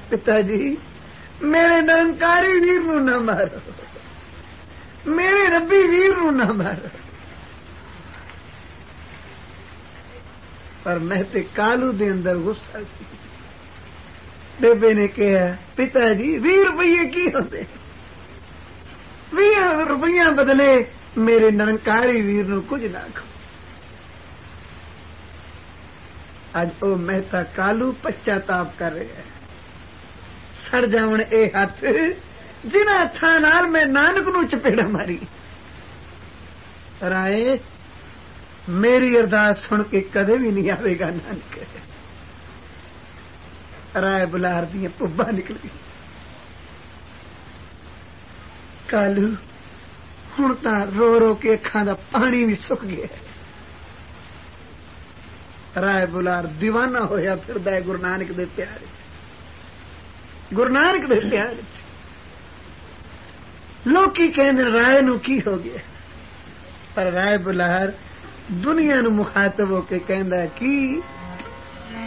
पिताजी मेरे निरंकारी वीर नूं ना मारो, मेरे रब्बी वीर नूं ना मारो। पर मैं ते कालू दे अंदर गुस्सा सी। बेबे ने कहा पिताजी 20 रुपये की होंदे, 20 रुपया बदले मेरे निरंकारी वीर नूं कुछ ना कहो। अज ओ मेहता कालू पश्चाताप कर रहा है। सड़ जावन ए हथ जिन्हां हत्थां नाल मैं नानक नूं चपेड़ा मारी। राय मेरी अरदास सुन के कदे भी नहीं आवेगा नानक। राय बुलार दियां पुब्बा निकल गई। कालू हुण तां रो रो के अखां दा पानी भी सुक गया। राय बुलार दीवाना होया फिरदा है गुरु नानक दे प्यार च, गुरु नानक दे प्यार च। लोकी कहंदे राय नूं की हो गया, पर राय बुलार दुनिया नूं मुखातब होके कहंदा कि